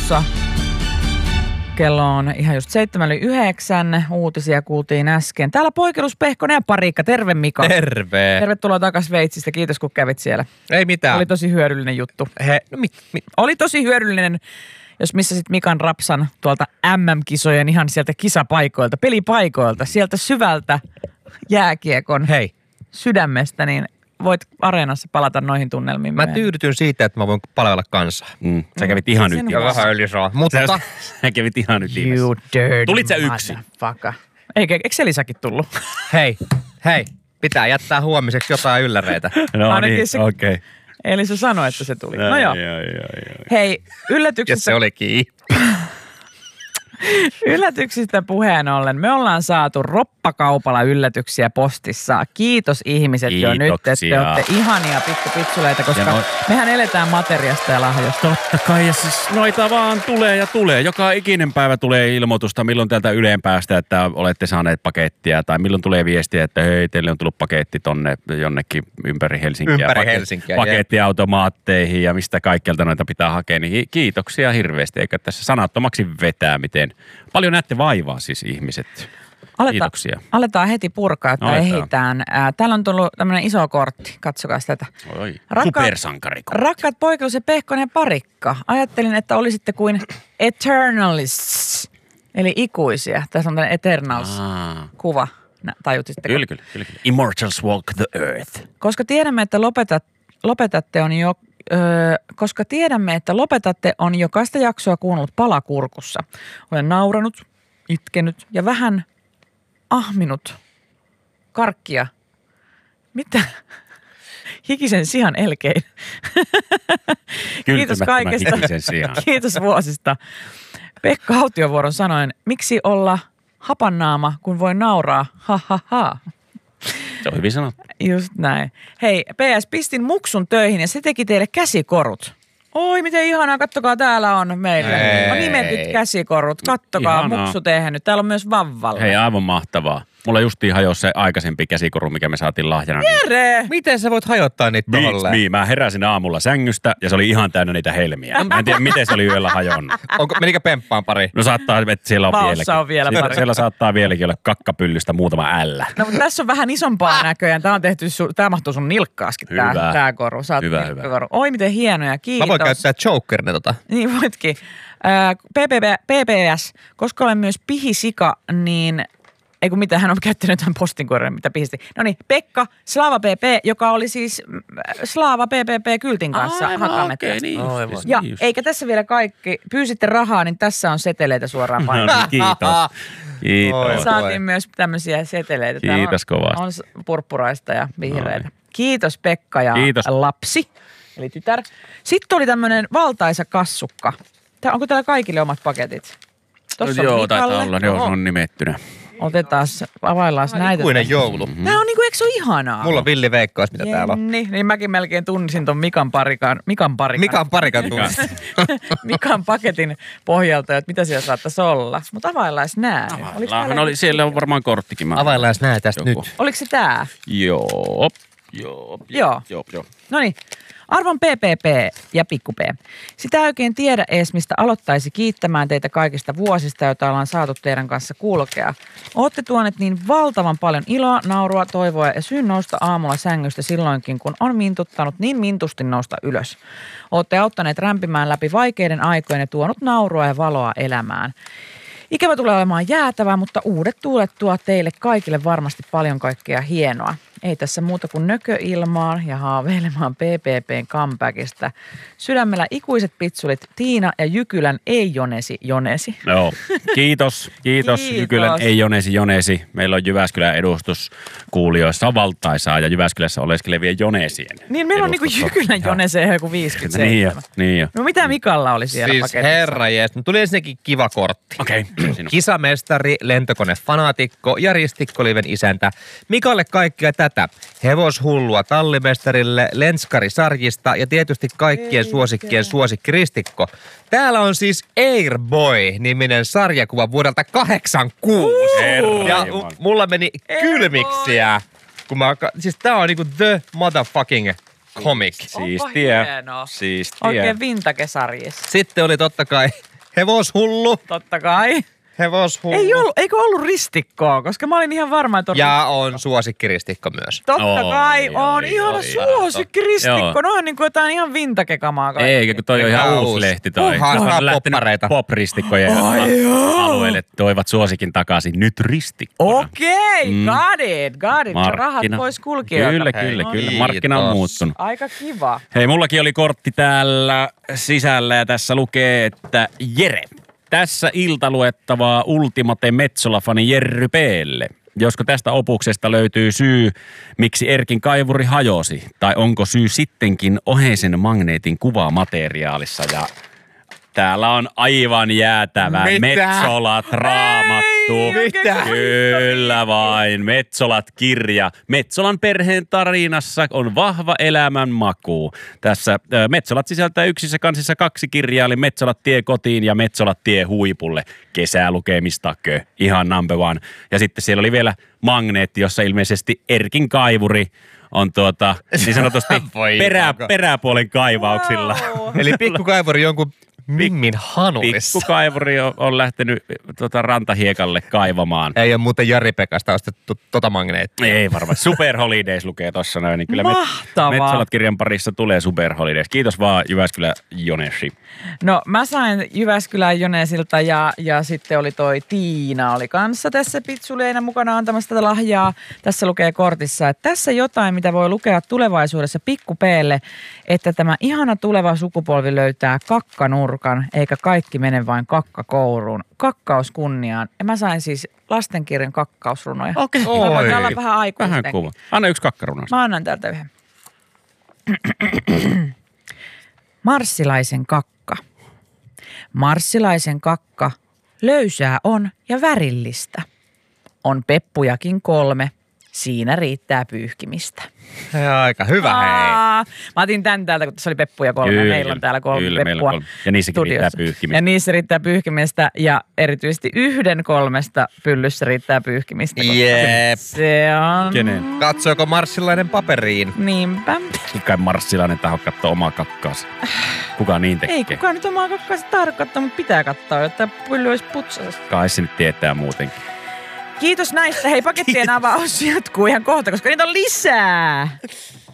alussa. Kello on ihan just 7:09. Uutisia kuultiin äsken. Täällä Poikelus, Pehkonen ja Parikka. Terve Mika. Terve. Tervetuloa takaisin Sveitsistä. Kiitos kun kävit siellä. Ei mitään. Oli tosi hyödyllinen juttu. Oli tosi hyödyllinen, jos missasit Mikan rapsan tuolta MM-kisojen ihan sieltä kisapaikoilta, pelipaikoilta, sieltä syvältä jääkiekon sydämestä, niin voit areenassa palata noihin tunnelmiin. Mä tyydytyn siitä, että mä voin palvella kansaa. Sä kävit ihan nyt. Ja vähän öljysaa. Mutta Sä kävit ihan nyt ihmeessä. You dirty Tulit sä yksin? Eikö se Lisäkin tullut? hei. Pitää jättää huomiseksi jotain ylläreitä. No Ainakin niin, se- okei. Eli se sanoi, että se tuli. No joo. Hei, Ja yllätyksistä, se olikin. yllätyksistä puheen ollen. Me ollaan saatu roppakaupalla yllätyksiä postissa. Kiitos ihmiset jo nyt, että te Kiitoksia. olette ihania pikkupitsuleita, koska mehän eletään materiasta ja lahjosta. Totta kai, ja siis noita vaan tulee ja tulee. Joka ikinen päivä tulee ilmoitusta, milloin täältä Yleen päästä, että olette saaneet pakettia, tai milloin tulee viestiä, että hei, teille on tullut paketti tonne jonnekin ympäri Helsinkiä. Ympäri Helsinkiä, Pakettiautomaatteihin ja mistä kaikkialta noita pitää hakea, niin kiitoksia hirveästi. Eikä tässä sanattomaksi vetää, miten paljon näette vaivaa siis ihmiset. Kiitoksia. Aletaan heti purkaa, että Aletaan. ehitään. Täällä on tullut tämmöinen iso kortti. Katsokaa tätä. Oi, Rakkaat- supersankariko. Rakkaat Poikelus ja Pehkonen ja Parikka. Ajattelin, että olisitte kuin eternalists, eli ikuisia. Tässä on tämmöinen Eternals-kuva. Tajutitteko? Kyllä. Immortals walk the earth. Koska tiedämme, että lopetatte on jokaista jaksoa kuunnellut palakurkussa. Olen nauranut, itkenyt ja vähän ahminut karkkia. Mitä? Hikisen sian elkein. Kiitos kaikesta. Hikisen sian. Kiitos vuosista. Pekka Autiovuoron sanoen, miksi olla hapannaama, kun voi nauraa? Ha ha ha. Se on hyvin sanottu. Just näin. Hei, PS, pistin muksun töihin ja se teki teille käsikorut. Oi, miten ihanaa. Kattokaa, täällä on meillä. On nimetyt käsikorut. Kattokaa, Ihanaa. muksu tehnyt. Täällä on myös vavvalle. Hei, aivan mahtavaa. Mulla justiin hajosi se aikaisempi käsikoru, mikä me saatiin lahjana. Jere! Miten sä voit hajottaa niitä tolleen? Niin, mä heräsin aamulla sängystä ja se oli ihan täynnä niitä helmiä. Mä en tiedä, miten se oli yöllä hajonnut. Menikö pemppaan pari? No saattaa, että siellä on Vaossa vieläkin. on vielä pari. Siellä saattaa vieläkin olla kakkapyllystä muutama ällä. No, mutta tässä on vähän isompaa näköjään. Tää mahtuu sun nilkkaaskin, Hyvä. tää koru. Saat Hyvä. nilkkakoru. Oi, miten hienoja. Kiitos. Mä voin käyttää jokerina Niin voitkin. PPS, koska olen myös pihisika, niin... Ei kun mitä, hän on käyttänyt tämän postinkoiran, mitä pihisti. No niin, Pekka, Slava PP, joka oli siis Slava PPP-kyltin kanssa hakannettu. Okei, niin. Ja eikä tässä vielä kaikki. Pyysitte rahaa, niin tässä on seteleitä suoraan painaa. Kiitos. Oi. Saatiin myös tämmöisiä seteleitä. Täällä Kiitos kovasti. On purppuraista ja vihreitä. Kiitos Pekka ja Kiitos. lapsi, eli tytär. Sitten oli tämmöinen valtaisa kassukka. Onko täällä kaikille omat paketit? Tossa on Joo, taitaa Mikalle. olla. Ne on nimettynä. Otetaan, availlaan näitä. Ikuinen joulu. Tää on niinku, eikö se ole ihanaa? Mulla on Villi Veikkaus, mitä täällä on. Niin mäkin melkein tunnisin ton Mikan Parikan tunnisti. Mikan paketin pohjalta, että mitä siellä saattaisi olla. Mutta availlaan nää. Siellä on varmaan korttikin. Availlaan nää tästä Joku. nyt. Oliko se tää? Joo. No niin. Arvon PPP ja Pikku P. Sitä oikein tiedä ees, mistä aloittaisi kiittämään teitä kaikista vuosista, joita ollaan saatu teidän kanssa kulkea. Ootte tuoneet niin valtavan paljon iloa, naurua, toivoa ja syyn nousta aamulla sängystä silloinkin, kun on mintuttanut niin mintusti nousta ylös. Ootte auttaneet rämpimään läpi vaikeiden aikojen ja tuonut naurua ja valoa elämään. Ikävä tulee olemaan jäätävä, mutta uudet tuulet tuo teille kaikille varmasti paljon kaikkea hienoa. Ei tässä muuta kuin nököilmaan ja haaveilemaan PPPn comebackista. Sydämellä ikuiset pitsulit Tiina ja Jykylän ei Jonesi. Joo. Kiitos. Jykylän ei Jonesi. Meillä on Jyväskylän edustus kuulijoissa valtaisaa ja Jyväskylässä oleskelevien Jonesien. Niin meillä on niinku Jykylän Joneseja joku 57. Niin jo. No mitä Mikalla oli siellä Siis paketissa? herrajees. Tuli ensinnäkin kiva kortti. Okei. Kisamestari, lentokonefanaatikko ja ristikkoliven isäntä. Mikalle kaikkea tätä. Hevoshullua tallimestarille, Lenskari-sarjista ja tietysti kaikkien suosikkien suosikki ristikko. Täällä on siis Airboy-niminen sarjakuva vuodelta 86. Ja mulla meni kylmiksiä. Siis tää on niinku the motherfucking comic. Siistiä. hienoa. Siistiä. Oikein vintage-sarjissa. Sitten oli totta kai Hevoshullu. Totta kai. Hevoshullu. Eikö ollut ristikkoa, koska mä olin ihan varma, että on... Ja on suosikkiristikko myös. Totta kai on. Oi, Ihana suosikkiristikko. No on niin kuin jotain ihan vintakekamaa. Eikä, kun toi on ihan uusi lehti toi. Haastaa On lähtenyt poppareita. pop-ristikkojen alueelle. Toivat suosikin takaisin. Nyt ristikkona. Okei, got it. Rahat pois kulkijoilta. Kyllä. Markkina on muuttunut. Aika kiva. Hei, mullakin oli kortti täällä sisällä ja tässä lukee, että Jere. Tässä iltaluettavaa Ultimate Metsola-fani Jerry P:lle. Josko tästä opuksesta löytyy syy, miksi Erkin kaivuri hajosi? Tai onko syy sittenkin oheisen magneetin kuvamateriaalissa? Ja täällä on aivan jäätävä Metsolat raamattu. Mitä? Kyllä vain. Metsolat-kirja. Metsolan perheen tarinassa on vahva elämän maku. Tässä Metsolat sisältää yksissä kansissa 2 kirjaa, eli Metsolat tie kotiin ja Metsolat tie huipulle. Kesälukemistakkö. Ihan number one. Ja sitten siellä oli vielä magneetti, jossa ilmeisesti Erkin kaivuri on niin sanotusti peräpuolen kaivauksilla. Wow. Eli pikkukaivuri jonkun Mimmin hanulissa. Pikkukaivuri on lähtenyt rantahiekalle kaivamaan. Ei ole muuten Jari-Pekasta ostettu magneettia. Ei varmaan. Super Holidays lukee tossa noin. Niin kyllä Mahtavaa. Metsolat-kirjan parissa tulee Super Holidays. Kiitos vaan Jyväskylä Jonesi. No mä sain Jyväskylän Jonesilta ja sitten oli toi Tiina oli kanssa tässä pitsuleina mukana antamassa tätä lahjaa. Tässä lukee kortissa, että tässä jotain, mitä voi lukea tulevaisuudessa Pikku P:lle, että tämä ihana tuleva sukupolvi löytää kakkanurkan, eikä kaikki mene vain kakkakouruun. Kakkaus kunniaan. Ja mä sain siis lastenkirjan kakkausrunoja. Okei. Täällä on vähän aikuisten. Vähän kuva. Anna yksi kakkarunas. Mä annan täältä yhden. Marssilaisen kakka. Marssilaisen kakka löysää on ja värillistä. On peppujakin 3. Siinä riittää pyyhkimistä. Aika hyvä, hei. Mä otin tän täältä, kun tässä oli peppuja 3. Kyllä, meillä on täällä 3 kyllä, meillä on peppua. 3. Ja niissäkin riittää pyyhkimistä. Ja niissä riittää pyyhkimistä ja erityisesti 1 3 pyllyssä riittää pyyhkimistä. Jep. Se on... Kenen? Katsoiko marssilainen paperiin? Niinpä. Kukaan marssilainen taho katsoo omaa kakkaansa. Kuka niin tekee? Ei kukaan nyt omaa kakkaansa tarkoittaa, mutta pitää katsoa, jotta pylly olisi putsassa. Kai se nyt tietää muutenkin. Kiitos näistä. Hei, pakettien avaus jatkuu ihan kohta, koska niitä on lisää.